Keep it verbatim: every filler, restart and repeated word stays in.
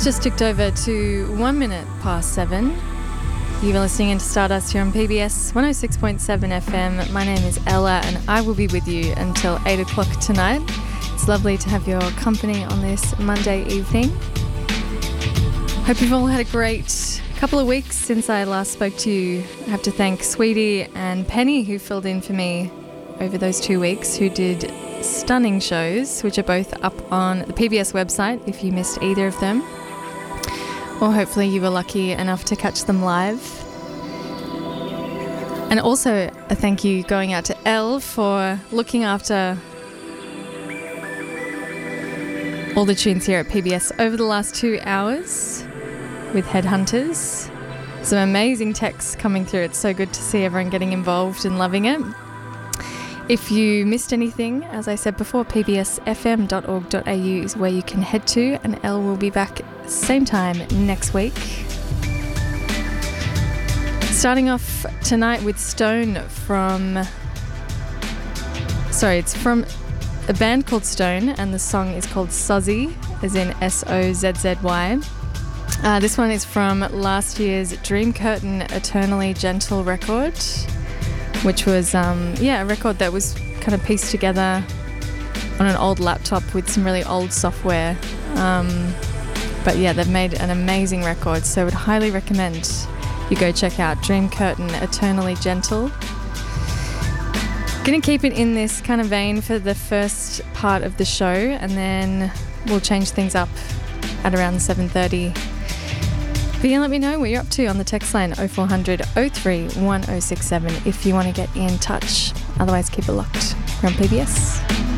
It's just ticked over to one minute past seven. You are listening into Stardust here on P B S one oh six point seven F M. My name is Ella and I will be with you until eight o'clock tonight. It's lovely to have your company on this Monday evening. Hope you've all had a great couple of weeks since I last spoke to you. I have to thank Sweetie and Penny who filled in for me over those two weeks, who did stunning shows, which are both up on the P B S website if you missed either of them. Or hopefully you were lucky enough to catch them live. And also a thank you going out to Elle for looking after all the tunes here at P B S over the last two hours with Headhunters. Some amazing texts coming through. It's so good to see everyone getting involved and loving it. If you missed anything, as I said before, p b s f m dot org dot a u is where you can head to, and Elle will be back same time next week. Starting off tonight with Stone from... Sorry, it's from a band called Stone, and the song is called Sozzy, as in S O Z Z Y. Uh, this one is from last year's Dream Curtain Eternally Gentle record, which was, um, yeah, a record that was kind of pieced together on an old laptop with some really old software. Um, but yeah, they've made an amazing record, so I would highly recommend you go check out Dream Curtain Eternally Gentle. Gonna keep it in this kind of vein for the first part of the show, and then we'll change things up at around seven thirty. But yeah, let me know what you're up to on the text line oh four hundred oh three one oh six seven if you want to get in touch. Otherwise, keep it locked. We're on P B S.